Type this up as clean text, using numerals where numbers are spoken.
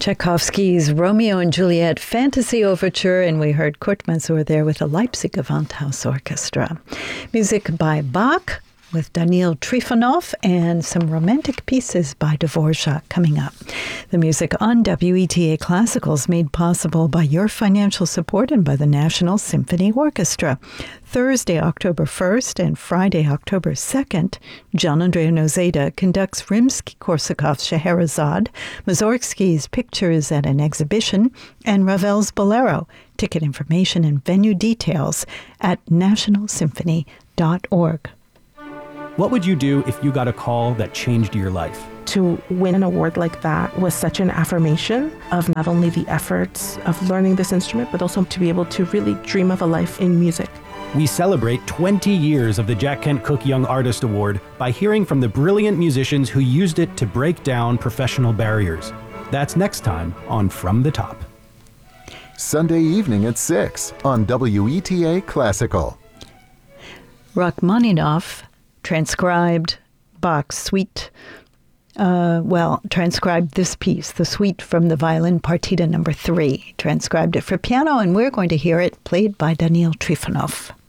Tchaikovsky's Romeo and Juliet Fantasy Overture, and we heard Kurt Masur there with the Leipzig Gewandhaus Orchestra. Music by Bach with Daniil Trifonov and some romantic pieces by Dvorak coming up. The music on WETA Classical is made possible by your financial support and by the National Symphony Orchestra. Thursday, October 1st and Friday, October 2nd, Gian Andrea Nozeda conducts Rimsky-Korsakov's Scheherazade, Mussorgsky's Pictures at an Exhibition, and Ravel's Bolero. Ticket information and venue details at nationalsymphony.org. What would you do if you got a call that changed your life? To win an award like that was such an affirmation of not only the efforts of learning this instrument, but also to be able to really dream of a life in music. We celebrate 20 years of the Jack Kent Cooke Young Artist Award by hearing from the brilliant musicians who used it to break down professional barriers. That's next time on From the Top. Sunday evening at 6 on WETA Classical. Rachmaninoff transcribed Bach's suite, transcribed this piece, the suite from the violin Partita number 3, transcribed it for piano, and we're going to hear it played by Daniil Trifonov.